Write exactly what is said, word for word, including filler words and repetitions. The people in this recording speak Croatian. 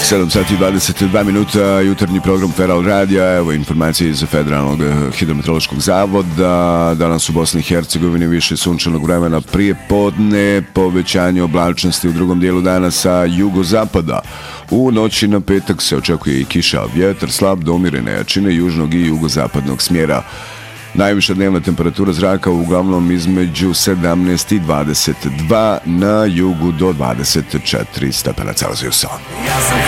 sedam sati i dvadeset dva minuta, jutarnji program Feral Radija. Evo informacije iz Federalnog hidrometeorološkog zavoda. Danas u Bosni i Hercegovini više sunčanog vremena prije podne, povećanje oblačnosti u drugom dijelu dana sa jugozapada. U noći na petak se očekuje i kiša, vjetar slab do umirene jačine južnog i jugozapadnog smjera. Najviša dnevna temperatura zraka uglavnom između sedamnaest i dvadeset dva, na jugu do dvadeset četiri stepena Celzijusa.